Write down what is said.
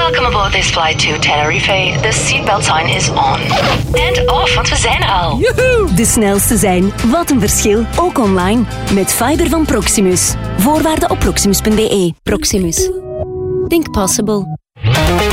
Welcome aboard this flight to Tenerife. The seatbelt sign is on. And off, want we zijn er al. Joehoe! De snelste zijn. Wat een verschil. Ook online. Met fiber van Proximus. Voorwaarden op proximus.be. Proximus. Think possible.